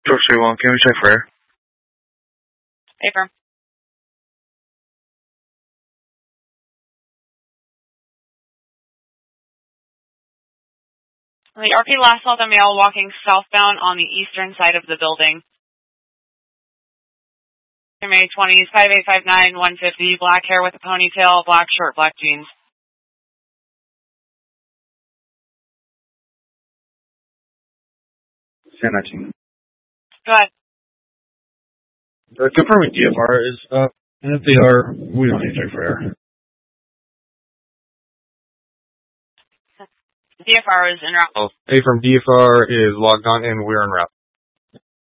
George 31, can we check for air? Affirm. The RP last saw the male walking southbound on the eastern side of the building. May 20s, 5859, 150, black hair with a ponytail, black shirt, black jeans. San 19. Go ahead. Confirming DFR is up, and if they are, we don't need to check for air. DFR is en route. A from DFR is logged on, and we're en route.